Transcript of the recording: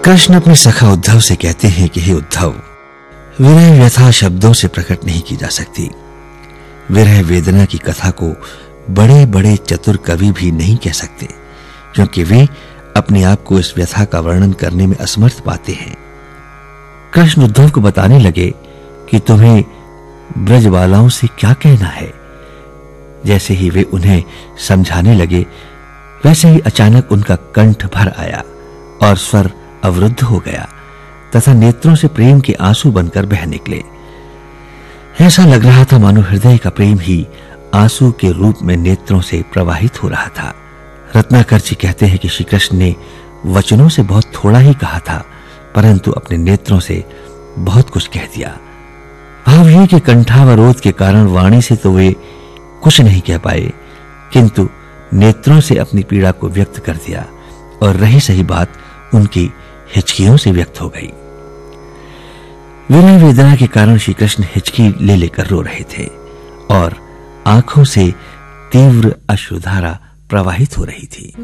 कृष्ण अपने सखा उद्धव से कहते हैं कि हे उद्धव, विरह व्यथा शब्दों से प्रकट नहीं की जा सकती। विरह वेदना की कथा को बड़े बड़े चतुर कवि भी नहीं कह सकते, क्योंकि वे अपने आप को इस व्यथा का वर्णन करने में असमर्थ पाते हैं। कृष्ण उद्धव को बताने लगे कि तुम्हें ब्रजबालाओं से क्या कहना है। जैसे ही वे उन्हें समझाने लगे, वैसे ही अचानक उनका कंठ भर आया और स्वर अवरुद्ध हो गया तथा नेत्रों से प्रेम के आंसू बनकर बह निकले। ऐसा लग रहा था मानो हृदय का प्रेम ही आंसू के रूप में नेत्रों से प्रवाहित हो रहा था। रत्नाकर जी कहते हैं कि श्री कृष्ण ने वचनों से बहुत थोड़ा ही कहा था, परंतु अपने नेत्रों से बहुत कुछ कह दिया। भाव ये कि कंठावरोध के कारण वाणी से तो वे कुछ नहीं कह पाए, किंतु नेत्रों से अपनी पीड़ा को व्यक्त कर दिया और रही सही बात उनकी हिचकियों से व्यक्त हो गई। विरह वेदना के कारण श्री कृष्ण हिचकी ले लेकर रो रहे थे और आंखों से तीव्र अश्रुधारा प्रवाहित हो रही थी।